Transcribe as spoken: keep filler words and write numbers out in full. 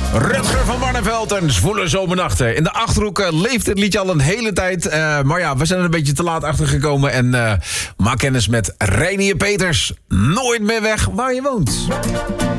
Rutger van Barneveld en Zwoele Zomernachten. In de Achterhoek uh, leeft het liedje al een hele tijd. Uh, maar ja, we zijn er een beetje te laat achter gekomen. En uh, maak kennis met Reinier Peters. Nooit meer weg waar je woont.